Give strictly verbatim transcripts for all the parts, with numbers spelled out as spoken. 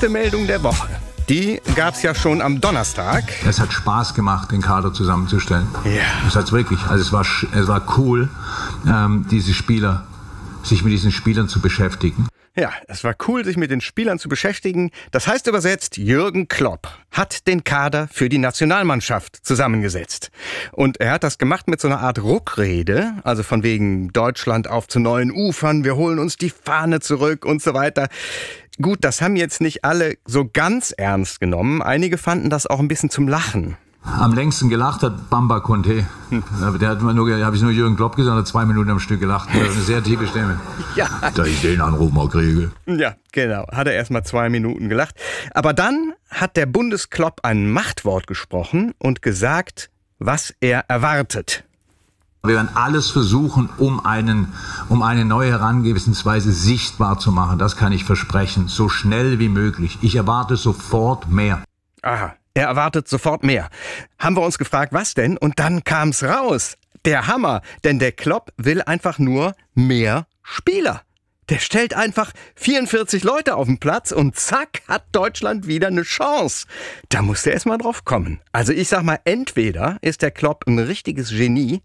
erste Meldung der Woche. Die gab's ja schon am Donnerstag. Es hat Spaß gemacht, den Kader zusammenzustellen. Ja. Es hat's wirklich. Also es war, es war cool, ähm, diese Spieler, sich mit diesen Spielern zu beschäftigen. Ja, es war cool, sich mit den Spielern zu beschäftigen. Das heißt übersetzt, Jürgen Klopp hat den Kader für die Nationalmannschaft zusammengesetzt. Und er hat das gemacht mit so einer Art Ruckrede, also von wegen Deutschland auf zu neuen Ufern, wir holen uns die Fahne zurück und so weiter. Gut, das haben jetzt nicht alle so ganz ernst genommen. Einige fanden das auch ein bisschen zum Lachen. Am längsten gelacht hat Bamba Conte. Der hat nur, da habe ich nur Jürgen Klopp gesagt, hat zwei Minuten am Stück gelacht. Eine sehr tiefe Stimme. Ja. Da ich den Anruf mal kriege. Ja, genau. Hat er erst mal zwei Minuten gelacht. Aber dann hat der Bundesklopp ein Machtwort gesprochen und gesagt, was er erwartet. Wir werden alles versuchen, um, einen, um eine neue Herangehensweise sichtbar zu machen. Das kann ich versprechen. So schnell wie möglich. Ich erwarte sofort mehr. Aha. Er erwartet sofort mehr. Haben wir uns gefragt, was denn? Und dann kam's raus. Der Hammer. Denn der Klopp will einfach nur mehr Spieler. Der stellt einfach vierundvierzig Leute auf den Platz und zack, hat Deutschland wieder eine Chance. Da muss der erst mal drauf kommen. Also ich sag mal, entweder ist der Klopp ein richtiges Genie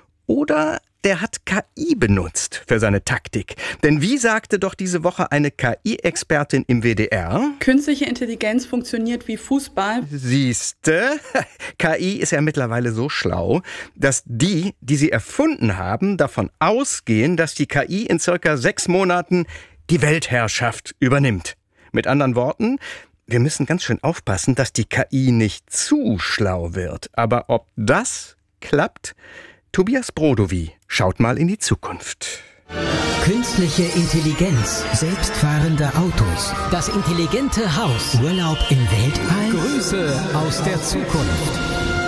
oder der hat K I benutzt für seine Taktik. Denn wie sagte doch diese Woche eine K I-Expertin im W D R? Künstliche Intelligenz funktioniert wie Fußball. Siehste, K I ist ja mittlerweile so schlau, dass die, die sie erfunden haben, davon ausgehen, dass die K I in circa sechs Monaten die Weltherrschaft übernimmt. Mit anderen Worten, wir müssen ganz schön aufpassen, dass die K I nicht zu schlau wird. Aber ob das klappt? Tobias Brodowy schaut mal in die Zukunft. Künstliche Intelligenz, selbstfahrende Autos, das intelligente Haus, Urlaub im Weltall. Grüße aus der Zukunft.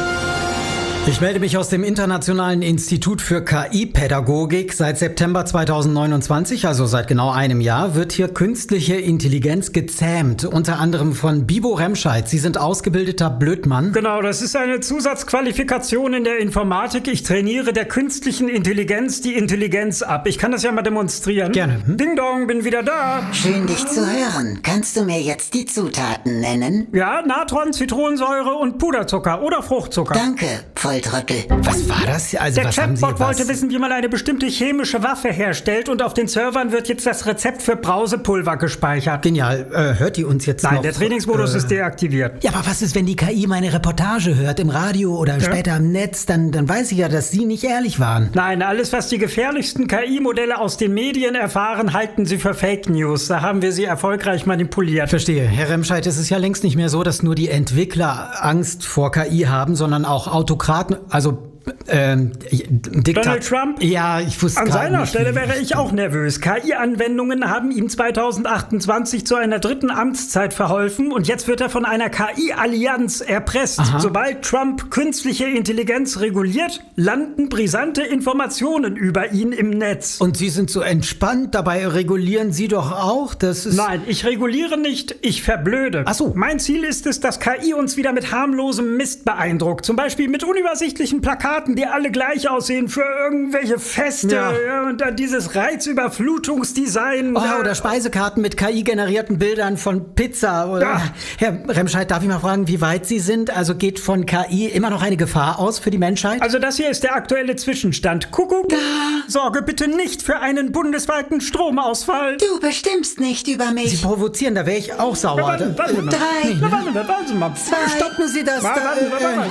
Ich melde mich aus dem Internationalen Institut für K I-Pädagogik. Seit September zweitausendneunundzwanzig, also seit genau einem Jahr, wird hier künstliche Intelligenz gezähmt. Unter anderem von Bibo Remscheid. Sie sind ausgebildeter Blödmann. Genau, das ist eine Zusatzqualifikation in der Informatik. Ich trainiere der künstlichen Intelligenz die Intelligenz ab. Ich kann das ja mal demonstrieren. Gerne. Hm? Ding Dong, bin wieder da. Schön, dich zu hören. Kannst du mir jetzt die Zutaten nennen? Ja, Natron, Zitronensäure und Puderzucker oder Fruchtzucker. Danke, Volltrottel. Was war das? Also, der was haben Sie, Chatbot was? wollte wissen, wie man eine bestimmte chemische Waffe herstellt und auf den Servern wird jetzt das Rezept für Brausepulver gespeichert. Genial. Äh, hört die uns jetzt Nein, noch? der Trainingsmodus äh, ist deaktiviert. Ja, aber was ist, wenn die K I meine Reportage hört im Radio oder ja. später im Netz? Dann, dann weiß ich ja, dass Sie nicht ehrlich waren. Nein, alles, was die gefährlichsten K I-Modelle aus den Medien erfahren, halten Sie für Fake News. Da haben wir sie erfolgreich manipuliert. Verstehe. Herr Remscheid, es ist ja längst nicht mehr so, dass nur die Entwickler Angst vor K I haben, sondern auch Autokraten, also Ähm, Diktat- Donald Trump? Ja, ich wusste An seiner nicht, Stelle wie- wäre ich auch nervös. K I-Anwendungen haben ihm zweitausendachtundzwanzig zu einer dritten Amtszeit verholfen und jetzt wird er von einer K I-Allianz erpresst. Aha. Sobald Trump künstliche Intelligenz reguliert, landen brisante Informationen über ihn im Netz. Und Sie sind so entspannt, dabei regulieren Sie doch auch, das ist... Nein, ich reguliere nicht, ich verblöde. Ach so. Mein Ziel ist es, dass K I uns wieder mit harmlosem Mist beeindruckt. Zum Beispiel mit unübersichtlichen Plakaten, die alle gleich aussehen für irgendwelche Feste. Ja. Ja, und dann dieses Reizüberflutungsdesign. Oh, ja. oder Speisekarten mit K I-generierten Bildern von Pizza. Oder Ja. Herr Remscheid, darf ich mal fragen, wie weit Sie sind? Also geht von K I immer noch eine Gefahr aus für die Menschheit? Also das hier ist der aktuelle Zwischenstand. Kuckuck. Sorge bitte nicht für einen bundesweiten Stromausfall. Du bestimmst nicht über Sie mich. provozieren, da wäre ich auch Na, sauer. warten, warten Sie mal. Drei. Na, warten Sie mal, warten Sie mal. Zwei. Stoppen Sie das. Warten, warten, da, warten,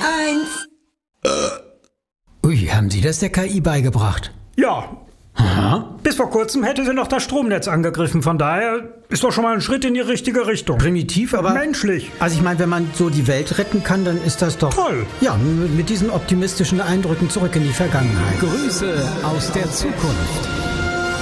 äh, warten. Eins. Ui, haben Sie das der K I beigebracht? Ja. Aha. Bis vor kurzem hätte sie noch das Stromnetz angegriffen. Von daher ist doch schon mal ein Schritt in die richtige Richtung. Primitiv, aber... Menschlich. Also ich meine, wenn man so die Welt retten kann, dann ist das doch... Toll. Ja, mit, mit diesen optimistischen Eindrücken zurück in die Vergangenheit. Grüße aus der Zukunft.